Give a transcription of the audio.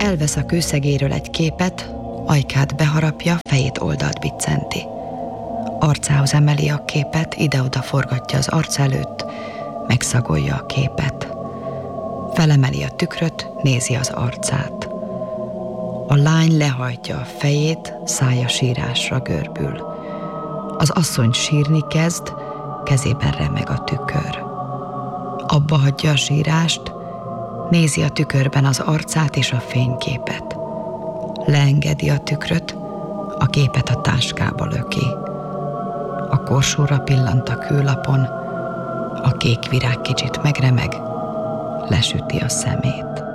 elvesz a kőszegéről egy képet, ajkát beharapja, fejét oldalt biccenti. Arcához emeli a képet, ide-oda forgatja az arc előtt, megszagolja a képet. Felemeli a tükröt, nézi az arcát. A lány lehajtja a fejét, szája sírásra görbül. Az asszony sírni kezd, kezében remeg a tükör. Abba hagyja a sírást, nézi a tükörben az arcát és a fényképet. Leengedi a tükröt, a képet a táskába löki. A korsóra pillant a kőlapon, a kék virág kicsit megremeg, lesüti a szemét.